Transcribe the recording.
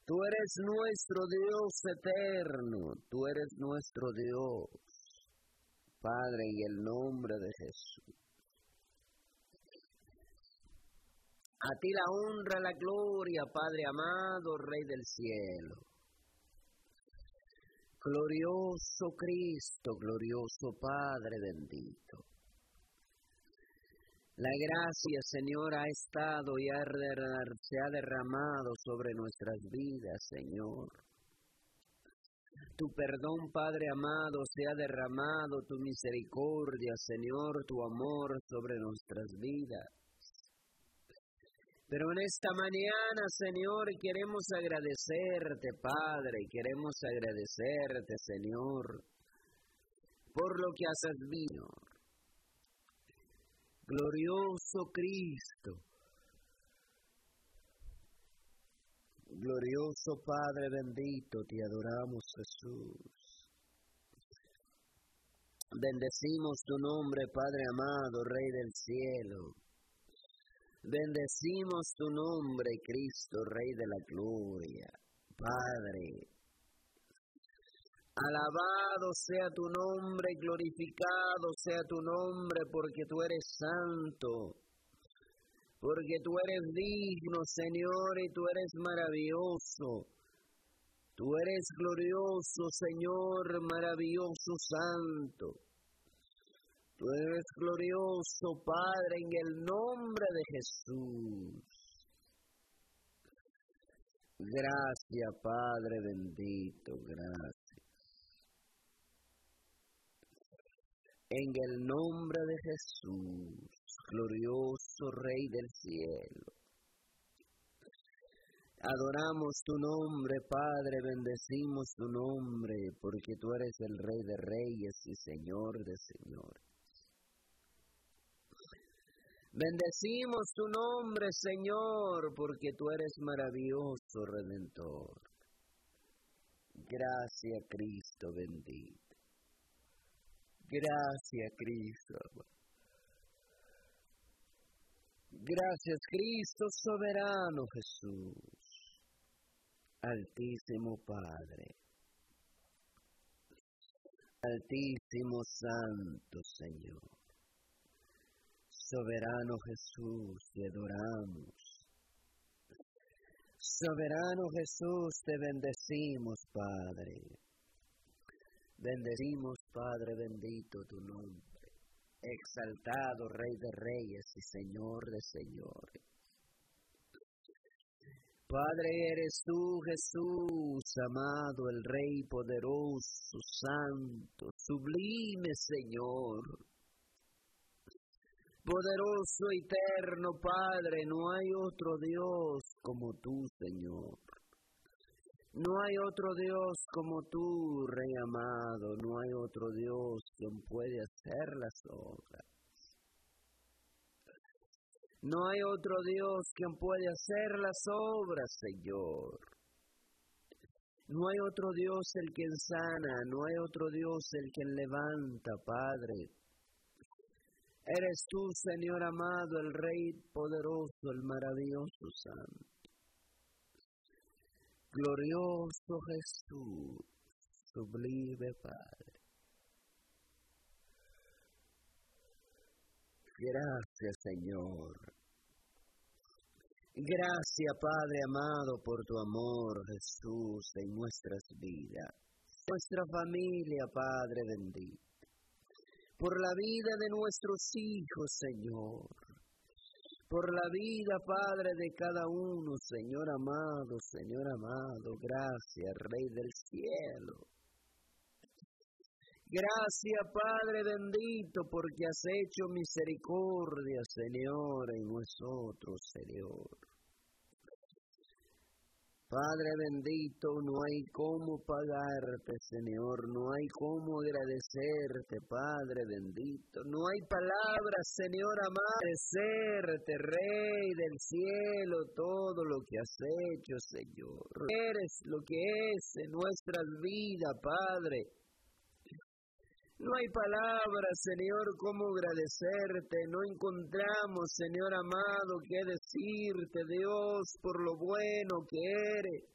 Tú eres nuestro Dios eterno, tú eres nuestro Dios, Padre, en el nombre de Jesús. A ti la honra, la gloria, Padre amado, Rey del cielo. Glorioso Cristo, glorioso Padre bendito. La gracia, Señor, ha estado y se ha derramado sobre nuestras vidas, Señor. Tu perdón, Padre amado, se ha derramado, tu misericordia, Señor, tu amor sobre nuestras vidas. Pero en esta mañana, Señor, queremos agradecerte, Padre, queremos agradecerte, Señor, por lo que has visto. Glorioso Cristo, glorioso Padre bendito, te adoramos, Jesús. Bendecimos tu nombre, Padre amado, Rey del cielo. Bendecimos tu nombre, Cristo, Rey de la gloria. Padre, alabado sea tu nombre, glorificado sea tu nombre, porque tú eres santo, porque tú eres digno, Señor, y tú eres maravilloso. Tú eres glorioso, Señor, maravilloso, santo. Tú eres glorioso, Padre, en el nombre de Jesús. Gracias, Padre bendito, gracias. En el nombre de Jesús, glorioso Rey del cielo. Adoramos tu nombre, Padre, bendecimos tu nombre, porque tú eres el Rey de reyes y Señor de señores. Bendecimos tu nombre, Señor, porque tú eres maravilloso, Redentor. Gracias, Cristo bendito. Gracias, Cristo. Gracias, Cristo soberano Jesús. Altísimo Padre. Altísimo Santo Señor. Soberano Jesús, te adoramos. Soberano Jesús, te bendecimos, Padre. Bendecimos, Padre bendito, tu nombre. Exaltado Rey de reyes y Señor de señores. Padre, eres tú, Jesús, amado, el Rey poderoso, santo, sublime Señor. Poderoso, eterno, Padre, no hay otro Dios como tú, Señor. No hay otro Dios como tú, Rey amado, no hay otro Dios quien puede hacer las obras. No hay otro Dios quien puede hacer las obras, Señor. No hay otro Dios el quien sana, no hay otro Dios el quien levanta, Padre. Eres tú, Señor amado, el Rey poderoso, el maravilloso Santo. Glorioso Jesús, sublime Padre. Gracias, Señor. Gracias, Padre amado, por tu amor, Jesús, en nuestras vidas. Nuestra familia, Padre bendito. Por la vida de nuestros hijos, Señor. Por la vida, Padre, de cada uno, Señor amado, gracias, Rey del cielo. Gracias, Padre bendito, porque has hecho misericordia, Señor, en nosotros, Señor. Padre bendito, no hay cómo pagarte, Señor, no hay cómo agradecerte, Padre bendito. No hay palabras, Señor amado, agradecerte, Rey del cielo, todo lo que has hecho, Señor. Eres lo que es en nuestras vidas, Padre. No hay palabras, Señor, cómo agradecerte. No encontramos, Señor amado, qué decirte, Dios, por lo bueno que eres.